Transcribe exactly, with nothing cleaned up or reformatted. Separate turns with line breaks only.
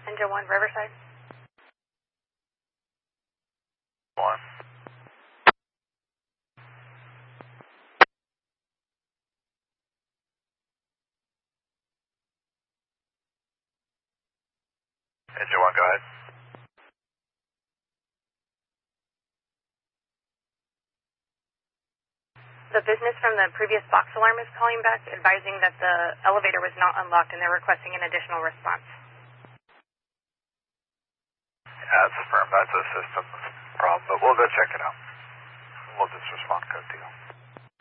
Engine one, Riverside.
One. Engine one, go ahead.
The business from the previous box alarm is calling back, advising that the elevator was not unlocked and they're requesting an additional response.
Yeah, that's affirmed. That's a system problem, but we'll go check it out. We'll just respond code to you.